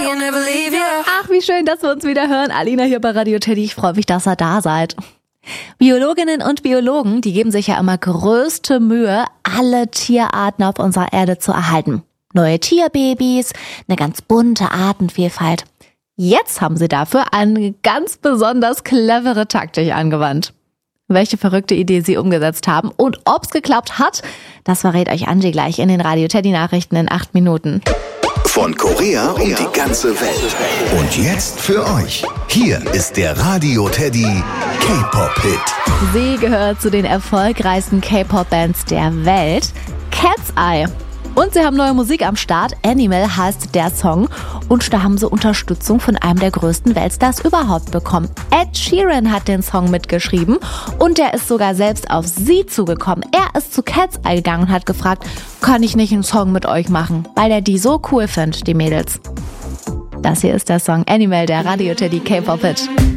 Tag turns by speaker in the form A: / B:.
A: Ach, wie schön, dass wir uns wieder hören. Alina hier bei Radio Teddy. Ich freue mich, dass ihr da seid. Biologinnen und Biologen, die geben sich ja immer größte Mühe, alle Tierarten auf unserer Erde zu erhalten. Neue Tierbabys, eine ganz bunte Artenvielfalt. Jetzt haben sie dafür eine ganz besonders clevere Taktik angewandt. Welche verrückte Idee sie umgesetzt haben und ob's geklappt hat, das verrät euch Angie gleich in den Radio Teddy Nachrichten in 8 Minuten.
B: Von Korea um die ganze Welt. Und jetzt für euch. Hier ist der Radio Teddy K-Pop-Hit.
A: Sie gehört zu den erfolgreichsten K-Pop-Bands der Welt. Cat's Eye. Und sie haben neue Musik am Start. Animal heißt der Song. Und da haben sie Unterstützung von einem der größten Weltstars überhaupt bekommen. Ed Sheeran hat den Song mitgeschrieben. Und der ist sogar selbst auf sie zugekommen. Er ist zu Cat's Eye gegangen und hat gefragt, kann ich nicht einen Song mit euch machen? Weil er die so cool findet, die Mädels. Das hier ist der Song Animal, der Radio Teddy K-Pop-Hit.